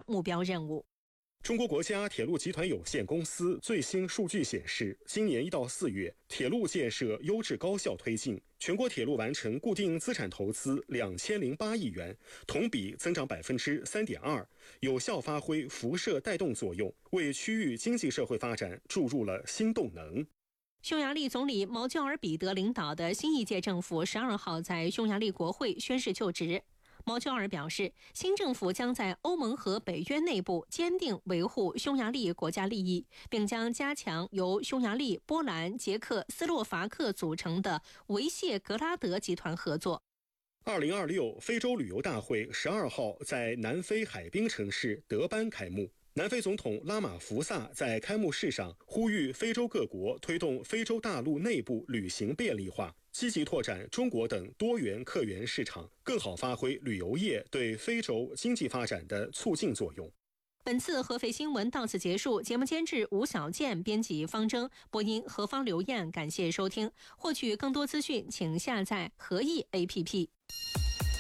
目标任务。 中国国家铁路集团有限公司最新数据显示，今年1到4月，铁路建设优质高效推进，全国铁路完成固定资产投资2008亿元，同比增长3.2%，有效发挥辐射带动作用，为区域经济社会发展注入了新动能。 匈牙利总理毛焦尔彼得领导的新一届政府12号在匈牙利国会宣誓就职。毛焦尔表示，新政府将在欧盟和北约内部坚定维护匈牙利国家利益，并将加强由匈牙利、波兰、捷克、斯洛伐克组成的维谢格拉德集团合作。 2026非洲旅游大会12号在南非海滨城市德班开幕。南非总统拉马福萨在开幕式上呼吁非洲各国推动非洲大陆内部旅行便利化，积极拓展中国等多元客源市场，更好发挥旅游业对非洲经济发展的促进作用。 本次合肥新闻到此结束，节目监制吴小健，编辑方征，播音何方刘燕，感谢收听。获取更多资讯，请下载合意 APP。